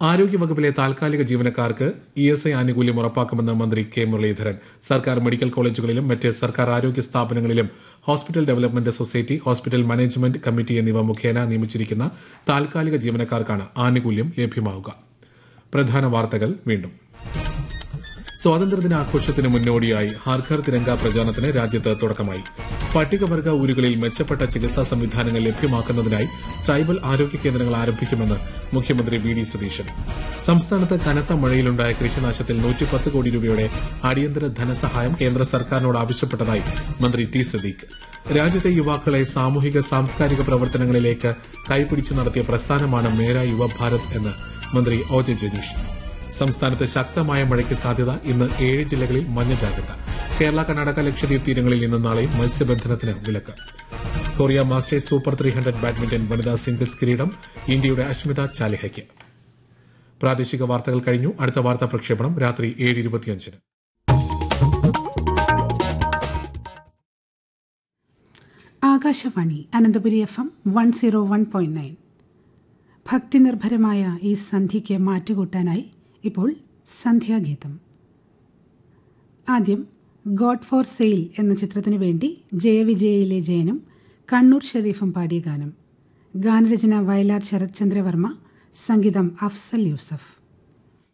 ആരോഗ്യവകുപ്പിലെ താൽക്കാലിക ജീവനക്കാർക്ക് ESI ആനുകൂല്യം ഉറപ്പാക്കുമെന്ന് മന്ത്രി കെ മുരളീധരൻ. സർക്കാർ മെഡിക്കൽ കോളേജുകളിലും മറ്റ് സർക്കാർ ആരോഗ്യ സ്ഥാപനങ്ങളിലും hospital development society, hospital management committee എന്നിവ മുഖേന നിയമിച്ചിരിക്കുന്ന താൽക്കാലിക ജീവനക്കാർക്കാണ് ആനുകൂല്യം ലഭ്യമാവുക. പ്രധാന വാർത്തകൾ വീണ്ടും. സ്വാതന്ത്ര്യദിനാഘോഷത്തിന് മുന്നോടിയായി ഹർ ഘർ തിരങ്ക പ്രചാരണത്തിന് രാജ്യത്ത് തുടക്കമായി. പട്ടികവർഗ ഊരുകളിൽ മെച്ചപ്പെട്ട ചികിത്സാ സംവിധാനങ്ങൾ ലഭ്യമാക്കുന്നതിനായി ട്രൈബൽ ആരോഗ്യ കേന്ദ്രങ്ങൾ ആരംഭിക്കുമെന്ന് മുഖ്യമന്ത്രി വി ഡി സതീശൻ. സംസ്ഥാനത്ത് കനത്ത മഴയിലുണ്ടായ കൃഷിനാശത്തിൽ 110 കോടി രൂപയുടെ അടിയന്തര ധനസഹായം കേന്ദ്ര സർക്കാരിനോട് ആവശ്യപ്പെട്ടതായി മന്ത്രി ടി സദീഖ്. രാജ്യത്തെ യുവാക്കളെ സാമൂഹിക സാംസ്കാരിക പ്രവർത്തനങ്ങളിലേക്ക് കൈപിടിച്ചു നടത്തിയ പ്രസ്ഥാനമാണ് മേരാ യുവഭാരത് എന്ന് മന്ത്രി ഒ ജെ ജനീഷ്. സംസ്ഥാനത്ത് ശക്തമായ മഴയ്ക്ക് സാധ്യത. ഇന്ന് 7 ജില്ലകളിൽ മഞ്ഞ ജാഗ്രത. കേരള, കർണാടക, ലക്ഷദ്വീപ് തീരങ്ങളിൽ ഇന്നും നാളെയും മത്സ്യബന്ധനത്തിന് വിലക്ക്. കൊറിയ മാസ്റ്റേഴ്സ് സൂപ്പർ 300 ബാഡ്മിന്റൺ വനിതാ സിംഗിൾസ് കിരീടം ഇന്ത്യയുടെ അഷ്മിത ചാലിഹയ്ക്ക്. പ്രാദേശിക വാർത്തകൾ കഴിഞ്ഞു. അടുത്ത വാർത്താ പ്രക്ഷേപണം രാത്രി 7:25. ആകാശവാണി അനന്തപുരി FM 101.9. ഭക്തിനിർഭരമായ ഈ സന്ധ്യയ്ക്ക് മാറ്റുകൂട്ടാനായി ഇപ്പോൾ സന്ധ്യാഗീതം. ആദ്യം ഗോഡ് ഫോർ സെയിൽ എന്ന ചിത്രത്തിനു വേണ്ടി ജയവിജയയിലെ ജയനും കണ്ണൂർ ഷെരീഫും പാടിയ ഗാനം. ഗാനരചന വയലാർ ശരത്ചന്ദ്രവർമ്മ, സംഗീതം അഫ്സൽ യൂസഫ്.